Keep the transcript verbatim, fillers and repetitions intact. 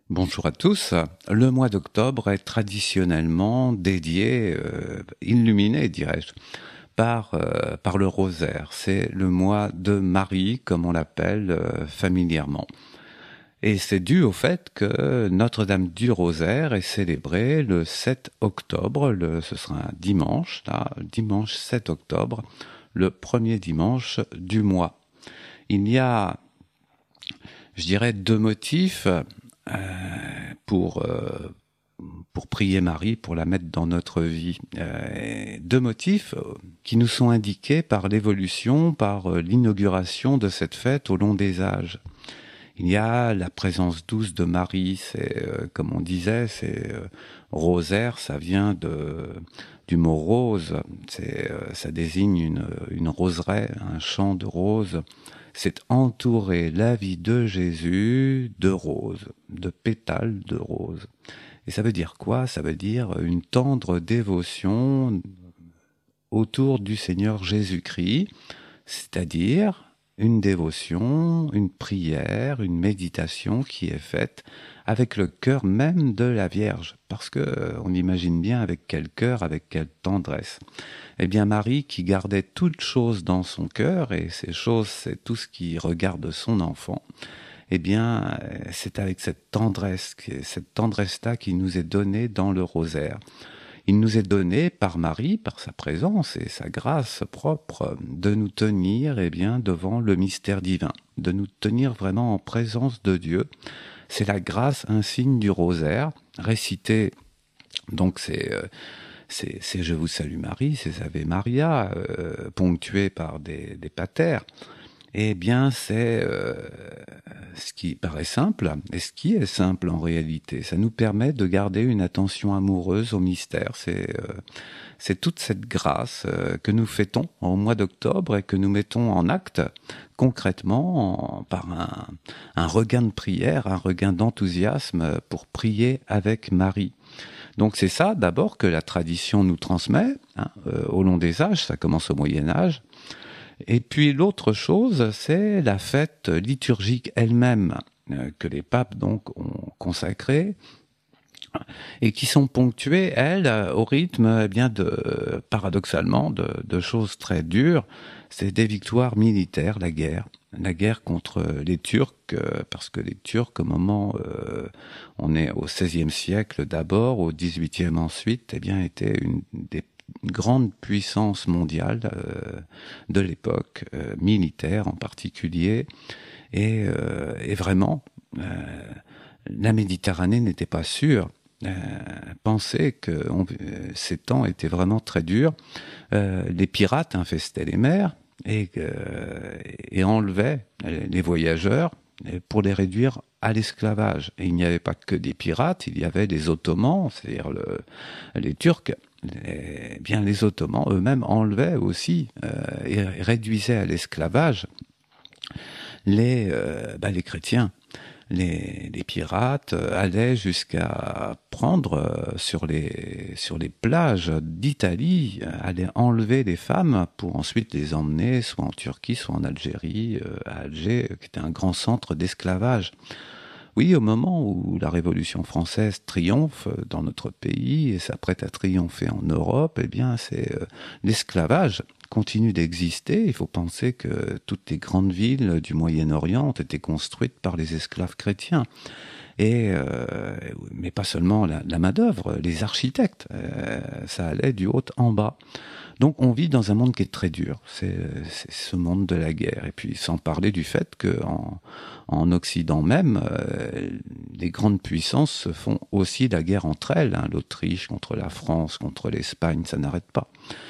Bonjour à tous. Le mois d'octobre est traditionnellement dédié, euh, illuminé, dirais-je, par, euh, par le rosaire. C'est le mois de Marie, comme on l'appelle euh, familièrement. Et c'est dû au fait que Notre-Dame du Rosaire est célébrée le sept octobre, le, ce sera un dimanche, là, dimanche sept octobre, le premier dimanche du mois. Il y a, je dirais, deux motifs euh, pour, euh, pour prier Marie, pour la mettre dans notre vie. Euh, deux motifs qui nous sont indiqués par l'évolution, par euh, l'inauguration de cette fête au long des âges. Il y a la présence douce de Marie, c'est euh, comme on disait, c'est euh, rosaire, ça vient de du mot rose, c'est euh, ça désigne une une roseraie, un champ de roses. C'est entourer la vie de Jésus de roses, de pétales de roses. Et ça veut dire quoi? Ça veut dire une tendre dévotion autour du Seigneur Jésus-Christ, c'est-à-dire une dévotion, une prière, une méditation qui est faite avec le cœur même de la Vierge, parce que euh, on imagine bien avec quel cœur, avec quelle tendresse. Eh bien Marie qui gardait toutes choses dans son cœur, et ces choses c'est tout ce qui regarde son enfant, eh bien euh, c'est avec cette tendresse, cette tendresse-là qui nous est donnée dans le rosaire. Il nous est donné par Marie, par sa présence et sa grâce propre, de nous tenir eh bien, devant le mystère divin, de nous tenir vraiment en présence de Dieu. C'est la grâce insigne du rosaire, récité, donc c'est... Euh, c'est, c'est Je vous salue Marie, c'est Ave Maria, euh, ponctué par des, des patères. Eh bien, c'est euh, ce qui paraît simple, et ce qui est simple en réalité. Ça nous permet de garder une attention amoureuse au mystère. C'est euh, c'est toute cette grâce euh, que nous fêtons au mois d'octobre et que nous mettons en acte concrètement en, par un, un regain de prière, un regain d'enthousiasme pour prier avec Marie. Donc c'est ça d'abord que la tradition nous transmet hein, euh, au long des âges, ça commence au Moyen Âge. Et puis l'autre chose, c'est la fête liturgique elle-même, euh, que les papes donc ont consacrée, et qui sont ponctuées, elles, au rythme, eh bien, de, paradoxalement, de, de choses très dures. C'est des victoires militaires, la guerre. La guerre contre les Turcs, euh, parce que les Turcs, au moment, euh, on est au seizième siècle d'abord, au dix-huitième ensuite, eh bien, étaient une des grandes puissances mondiales euh, de l'époque, euh, militaire en particulier, et, euh, et vraiment, euh, la Méditerranée n'était pas sûre. Euh, penser que on, euh, ces temps étaient vraiment très durs. Euh, les pirates infestaient les mers et, euh, et enlevaient les voyageurs pour les réduire à l'esclavage. Et il n'y avait pas que des pirates, il y avait les Ottomans, c'est-à-dire le, les Turcs. Les, bien les Ottomans eux-mêmes enlevaient aussi euh, et réduisaient à l'esclavage les, euh, bah, les chrétiens. Les, les pirates allaient jusqu'à prendre euh, sur les, sur les plages d'Italie, allaient enlever les femmes pour ensuite les emmener soit en Turquie, soit en Algérie, euh, à Alger, qui était un grand centre d'esclavage. Oui, au moment où la Révolution française triomphe dans notre pays et s'apprête à triompher en Europe, eh bien, c'est euh, l'esclavage continue d'exister. Il faut penser que toutes les grandes villes du Moyen-Orient ont été construites par les esclaves chrétiens. Et euh, mais pas seulement la, la main-d'œuvre, les architectes, euh, ça allait du haut en bas. Donc on vit dans un monde qui est très dur, c'est, c'est ce monde de la guerre. Et puis sans parler du fait qu'en en Occident même, euh, les grandes puissances se font aussi la guerre entre elles. Hein. L'Autriche contre la France, contre l'Espagne, ça n'arrête pas.